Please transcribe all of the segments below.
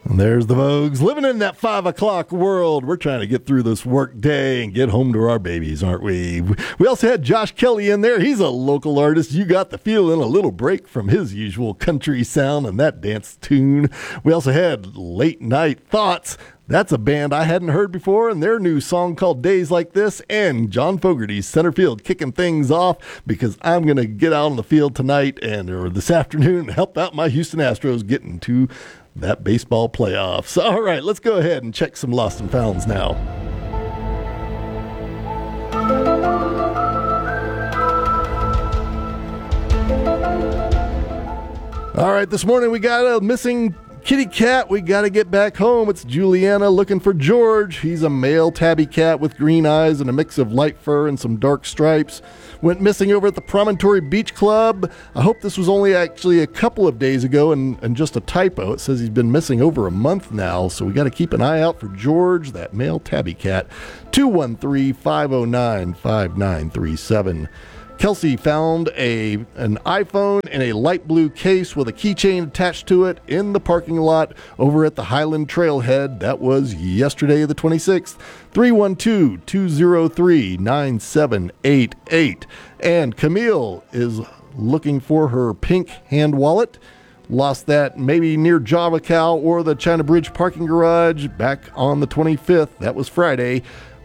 And there's the Vogues, living in that 5 o'clock world. We're trying to get through this work day and get home to our babies, aren't we? We also had Josh Kelly in there. He's a local artist. You got the feeling, a little break from his usual country sound and that dance tune. We also had Late Night Thoughts. That's a band I hadn't heard before, and their new song called Days Like This, and John Fogerty's Center Field kicking things off, because I'm going to get out on the field tonight or this afternoon and help out my Houston Astros getting to that baseball playoffs. All right, let's go ahead and check some Lost and Founds now. All right, this morning we got a missing kitty cat. We got to get back home. It's Juliana looking for George. He's a male tabby cat with green eyes and a mix of light fur and some dark stripes. Went missing over at the Promontory Beach Club. I hope this was only actually a couple of days ago and just a typo. It says he's been missing over a month now, so we got to keep an eye out for George, that male tabby cat. 213-509-5937. Kelsey found an iPhone in a light blue case with a keychain attached to it in the parking lot over at the Highland Trailhead. That was yesterday, the 26th. 312-203-9788. And Camille is looking for her pink hand wallet. Lost that maybe near Java Cow or the China Bridge parking garage back on the 25th. That was Friday.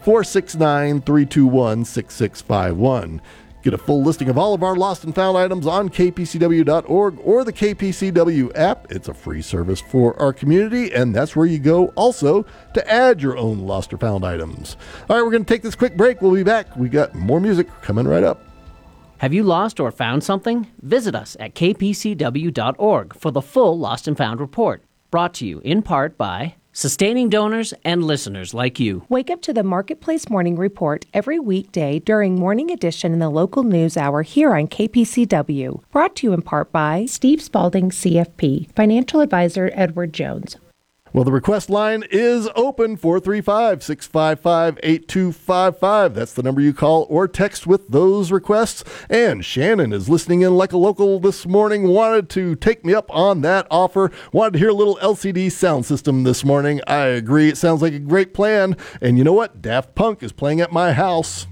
469-321-6651. Get a full listing of all of our lost and found items on kpcw.org or the KPCW app. It's a free service for our community, and that's where you go also to add your own lost or found items. All right, we're going to take this quick break. We'll be back. We got more music coming right up. Have you lost or found something? Visit us at kpcw.org for the full Lost and Found report. Brought to you in part by sustaining donors and listeners like you. Wake up to the Marketplace Morning Report every weekday during Morning Edition in the local news hour here on KPCW. Brought to you in part by Steve Spalding, CFP, Financial Advisor Edward Jones. Well, the request line is open, 435-655-8255. That's the number you call or text with those requests. And Shannon is listening in like a local this morning, wanted to take me up on that offer, wanted to hear a little LCD sound system this morning. I agree, it sounds like a great plan. And you know what? Daft Punk is playing at my house.